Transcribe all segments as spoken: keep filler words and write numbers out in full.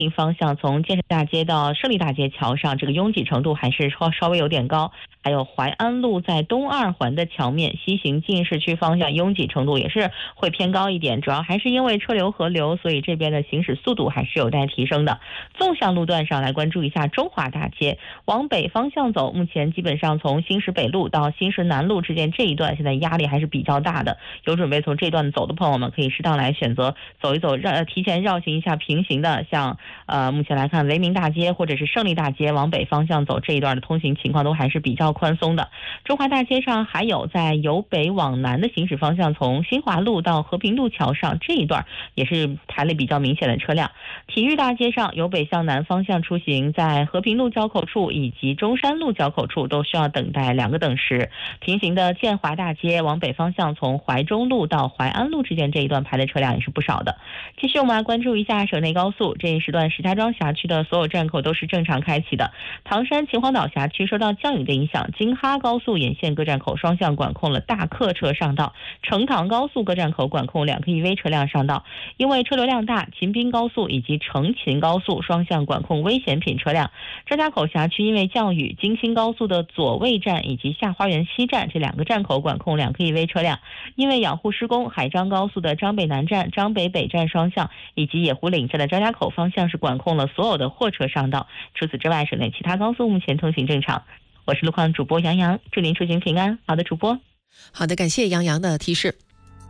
方向从建设大街到胜利大街桥上，这个拥挤程度还是稍稍微有点高。还有淮安路在东二环的桥面西行进市区方向拥挤程度也是会偏高一点，主要还是因为车流河流，所以这边的行驶速度还是有待提升的。纵向路段上来关注一下中华大街，往北方向走，目前基本上从新石北路到新石南路之间这一段现在压力还是比较大的，有准备从这段走的朋友们可以适当来选择走一走，绕提前绕行一下平行的，像呃目前来看维明大街或者是胜利大街往北方向走这一段的通行情况都还是比较宽松的。中华大街上还有在由北往南的行驶方向，从新华路到和平路桥上这一段也是排列比较明显的车辆。体育大街上由北向南方向出行，在和平路交口处以及中山路交口处都需要等待两个等时。平行的建华大街往北方向，从怀中路到淮安路之间这一段排的车辆也是不少的。继续我们来关注一下省内高速，这一时段石家庄辖区的所有站口都是正常开启的。唐山秦皇岛辖区受到降雨的影响，京哈高速沿线各站口双向管控了大客车上道，成唐高速各站口管控两个 E V 车辆上道。因为车流量大，秦滨高速以及成秦高速双向管控危险品车辆。张家口辖区因为降雨，京新高速的左卫站以及下花园西站这两个站口管控两个 E V 车辆。因为养护施工，海张高速的张北南站、张北北站双向以及野湖岭站的张家口方向是管控了所有的货车上道。除此之外，省内其他高速目前通行正常。我是路况主播杨洋，祝您出行平安。好的，主播。 好的，感谢杨洋的提示。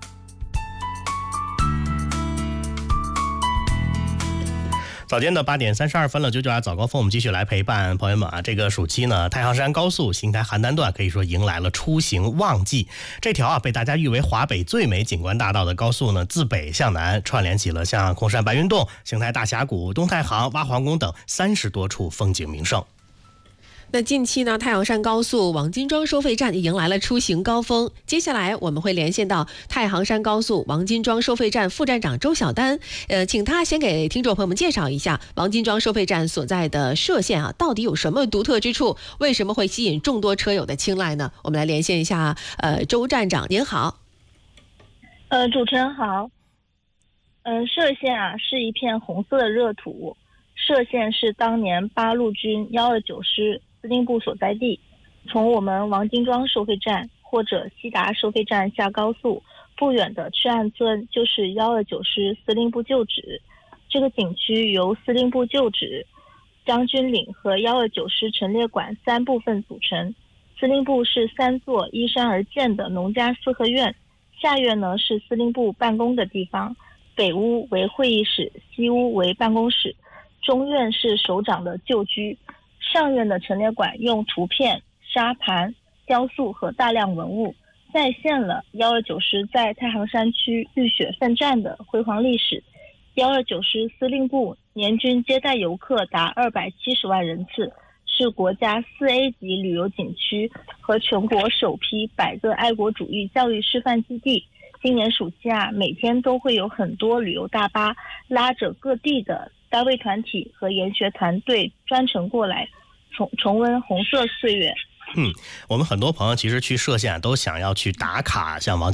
早间的八点三十二分了，九九二早高峰，我们继续来陪伴朋友们啊。这个暑期呢，太行山高速邢台邯郸段可以说迎来了出行旺季。这条啊被大家誉为华北最美景观大道的高速呢，自北向南串联起了像空山白云洞、邢台大峡谷、东太行、挖皇宫等三十多处风景名胜。 那近期呢，太行山高速王金庄收费站迎来了出行高峰。接下来我们会连线到太行山高速王金庄收费站副站长周小丹，呃，请他先给听众朋友们介绍一下王金庄收费站所在的设线啊，到底有什么独特之处？为什么会吸引众多车友的青睐呢？我们来连线一下，呃，周站长，您好。 呃，主持人好。呃，歙县啊是一片红色的热土，歙县是当年八路军一二九师司令部所在地。从我们王金庄收费站或者西达收费站下高速不远的赤岸村就是一二九师司令部旧址。这个景区由司令部旧址、将军岭和一二九师陈列馆三部分组成。司令部是三座依山而建的农家四合院，下院呢是司令部办公的地方，北屋为会议室，西屋为办公室，中院是首长的旧居。上院的陈列馆用图片、沙盘、雕塑和大量文物再现了一二九师在太行山区浴血奋战的辉煌历史。一二九师司令部年均接待游客达二百七十万人次，是国家四 A 级旅游景区和全国首批百个爱国主义教育示范基地。今年暑期啊，每天都会有很多旅游大巴拉着各地的单位团体和研学团队专程过来重重温红色岁月。 嗯，我们很多朋友其实去歙县都想要去打卡，像王